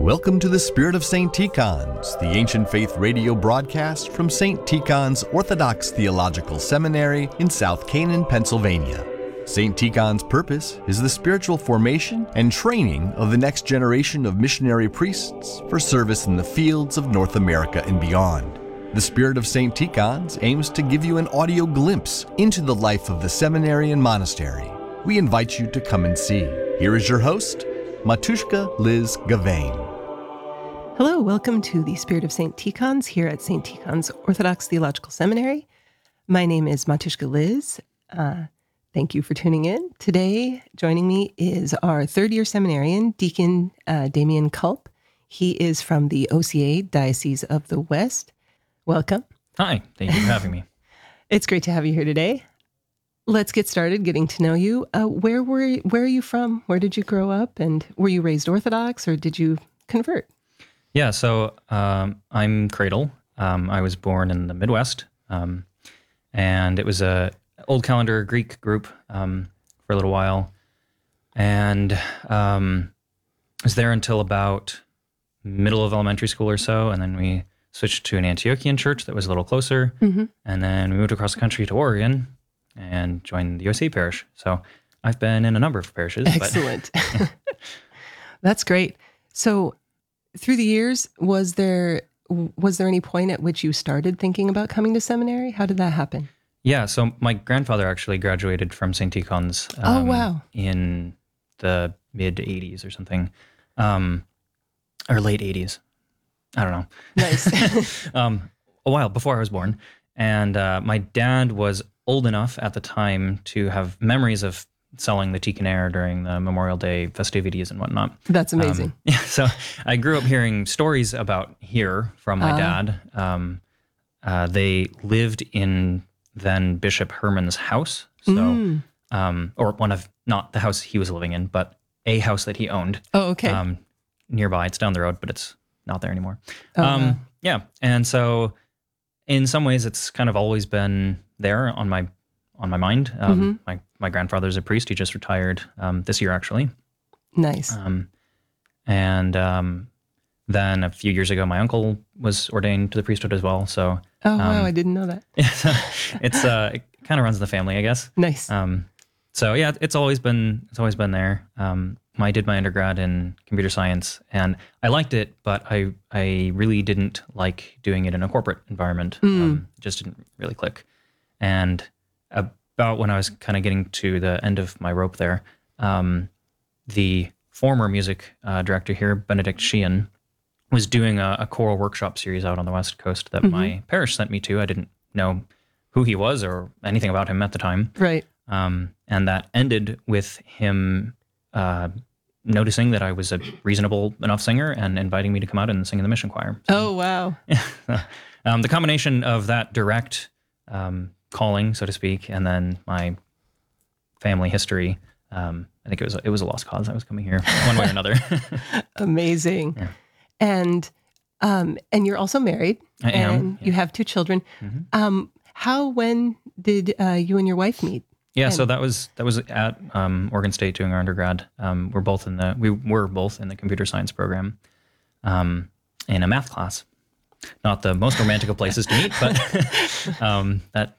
Welcome to the Spirit of St. Tikhon's, the ancient faith radio broadcast from St. Tikhon's Orthodox Theological Seminary in South Canaan, Pennsylvania. St. Tikhon's purpose is the spiritual formation and training of the next generation of missionary priests for service in the fields of North America and beyond. The Spirit of St. Tikhon's aims to give you an audio glimpse into the life of the seminary and monastery. We invite you to come and see. Here is your host, Matushka Liz Gavain. Hello, welcome to the Spirit of St. Tikhon's here at St. Tikhon's Orthodox Theological Seminary. My name is Matushka Liz. Thank you for tuning in. Today, joining me is our third-year seminarian, Deacon Damian Culp. He is from the OCA Diocese of the West. Welcome. Hi, thank you for having me. It's great to have you here today. Let's get started getting to know you. Where are you from? Where did you grow up? And were you raised Orthodox or did you convert? Yeah, so I'm Cradle. I was born in the Midwest, and it was a Old Calendar Greek group for a little while, and I was there until about middle of elementary school or so, and then we switched to an Antiochian church that was a little closer, and then we moved across the country to Oregon and joined the OC parish. So I've been in a number of parishes. Excellent. That's great. So through the years, was there any point at which you started thinking about coming to seminary? How did that happen? Yeah, so my grandfather actually graduated from St. Tikhon's Oh, wow. in the mid-'80s or something, or late 80s. I don't know. Nice. A while before I was born. And my dad was old enough at the time to have memories of selling the Tikhonere during the Memorial Day festivities and whatnot. That's amazing. Yeah, so I grew up hearing stories about here from my dad. They lived in then Bishop Herman's house. So, or one of, not the house he was living in, but a house that he owned. Oh, okay. Nearby. It's down the road, but it's not there anymore. Wow. Yeah. And so in some ways it's kind of always been there on my mind. My grandfather's a priest. He just retired this year, actually. Nice. And then a few years ago, my uncle was ordained to the priesthood as well. So, oh, wow, I didn't know that. it kind of runs in the family, I guess. Nice. So yeah, it's always been there. I did my undergrad in computer science, and I liked it, but I really didn't like doing it in a corporate environment. It just didn't really click. And about when I was kind of getting to the end of my rope there, the former music director here, Benedict Sheehan, was doing a choral workshop series out on the West Coast that my parish sent me to. I didn't know who he was or anything about him at the time. Right. And that ended with him noticing that I was a reasonable enough singer and inviting me to come out and sing in the mission choir. Oh, wow. The combination of that direct calling, so to speak, and then my family history, I think it was a lost cause. I was coming here one way or another. Amazing. Yeah. And you're also married. I am. And you have 2 children. When did you and your wife meet? Yeah, so that was at Oregon State doing our undergrad. We were both in the computer science program, in a math class. Not the most romantic of places to meet, but that